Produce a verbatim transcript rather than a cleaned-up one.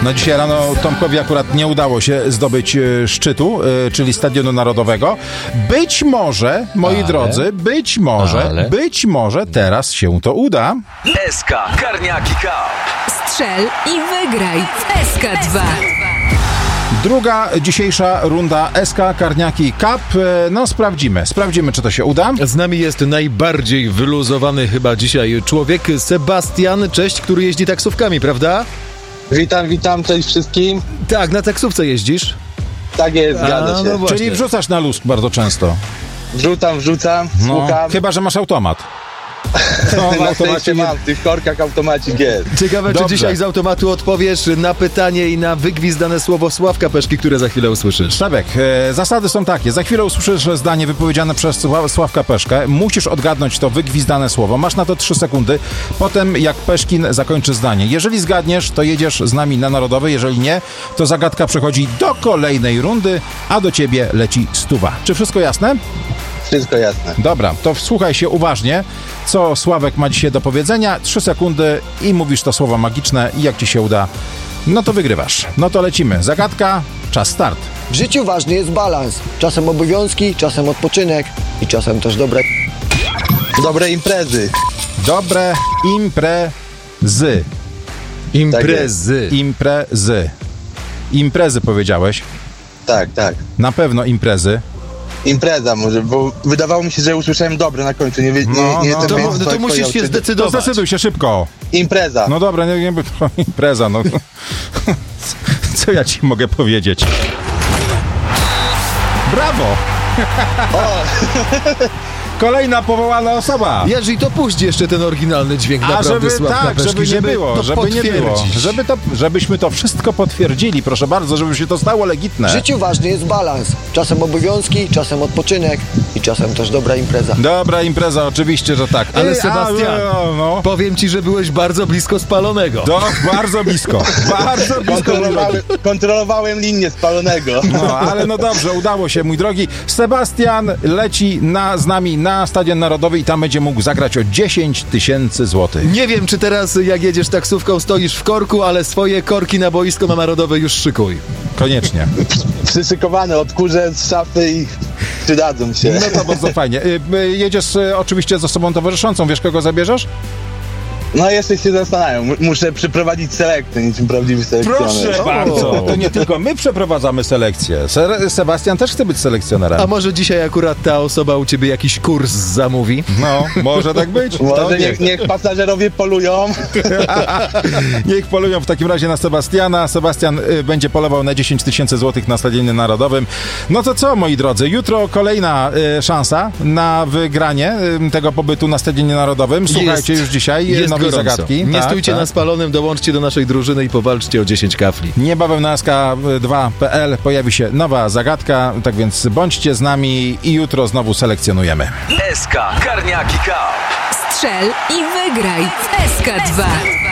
No dzisiaj rano Tomkowi akurat nie udało się zdobyć e, szczytu, e, czyli Stadionu Narodowego. Być może, moi ale, drodzy, być może, ale. być może teraz się to uda. S K Karniaki Cup. Strzel i wygraj w S K dwa. Druga dzisiejsza runda S K Karniaki Cup. No sprawdzimy, sprawdzimy, czy to się uda. Z nami jest najbardziej wyluzowany chyba dzisiaj człowiek, Sebastian, cześć, który jeździ taksówkami, prawda? Witam, witam, cześć wszystkim. Tak, na taksówce jeździsz? Tak jest, zgadza się. No czyli wrzucasz na luz bardzo często. Wrzucam, wrzucam, no, słucham. Chyba że masz automat. No, na szczęście mam, w tych korkach automacik jest. Ciekawe, Dobrze. czy dzisiaj z automatu odpowiesz na pytanie i na wygwizdane słowo Sławka Peszki, które za chwilę usłyszysz. Szczebek, e, zasady są takie. Za chwilę usłyszysz zdanie wypowiedziane przez Sławka Peszkę. Musisz odgadnąć to wygwizdane słowo. Masz na to trzy sekundy. Potem jak Peszkin zakończy zdanie. Jeżeli zgadniesz, to jedziesz z nami na Narodowy. Jeżeli nie, to zagadka przechodzi do kolejnej rundy, a do ciebie leci stuwa. Czy wszystko jasne? Wszystko jasne. Dobra, to wsłuchaj się uważnie, co Sławek ma dzisiaj do powiedzenia. Trzy sekundy i mówisz to słowo magiczne i jak ci się uda, no to wygrywasz. No to lecimy. Zagadka, czas start. W życiu ważny jest balans. Czasem obowiązki, czasem odpoczynek i czasem też dobre... Dobre imprezy. Dobre imprezy. Imprezy. Imprezy. Imprezy powiedziałeś? Tak, tak. Na pewno imprezy. Impreza może, bo wydawało mi się, że usłyszałem dobre na końcu. Nie, nie, No, nie, nie no, ten To, miałem to swoich musisz się pojęć. To zdecydować. zdecyduj się szybko. Impreza. No dobra, nie wiem, impreza, no. Co ja ci mogę powiedzieć? Brawo! Kolejna powołana osoba. Jerzy, to puść jeszcze ten oryginalny dźwięk A naprawdę żeby Sławka tak, Peszki, żeby nie było, to żeby nie było, potwierdzić. żeby to, żebyśmy to wszystko potwierdzili, proszę bardzo, żeby się to stało W legitne. życiu ważny jest balans. Czasem obowiązki, czasem odpoczynek i czasem też dobra impreza. Dobra impreza, oczywiście, że tak. Ale Ej, Sebastian, a, no. powiem ci, że byłeś bardzo blisko spalonego. Do, bardzo blisko, bardzo blisko. Kontrolowałem, kontrolowałem linię spalonego. No, ale no dobrze, udało się, mój drogi. Sebastian leci na, z nami na Stadion Narodowy i tam będzie mógł zagrać o dziesięć tysięcy złotych. Nie wiem, czy teraz jak jedziesz taksówką stoisz w korku, ale swoje korki na boisko na Narodowe już szykuj. Koniecznie. Przysykowane, odkurzę z szafy i przydadzą się. No to bardzo fajnie. Y, y, Jedziesz y, oczywiście z osobą towarzyszącą. Wiesz, kogo zabierzesz? No jeszcze się zastanawiam. M- Muszę przeprowadzić selekcję, niczym prawdziwy selekcjoner. Proszę bardzo. To nie tylko my przeprowadzamy selekcję. Se- Sebastian też chce być selekcjonerem. A może dzisiaj akurat ta osoba u ciebie jakiś kurs zamówi? No, może tak być. To Może nie. niech, niech pasażerowie polują. Niech polują w takim razie na Sebastiana. Sebastian y, będzie polował na dziesięć tysięcy złotych na Stadionie Narodowym. No to co, moi drodzy? Jutro kolejna y, szansa na wygranie y, tego pobytu na Stadionie Narodowym. Słuchajcie Jest- już dzisiaj Jest nowej gorąco. zagadki. Nie Tak, stójcie tak. na spalonym, dołączcie do naszej drużyny i powalczcie o dziesięć kafli. Niebawem na S K dwa kropka P L pojawi się nowa zagadka, tak więc bądźcie z nami i jutro znowu selekcjonujemy. S K Karniaki Cup. Strzel i wygraj w S K dwa.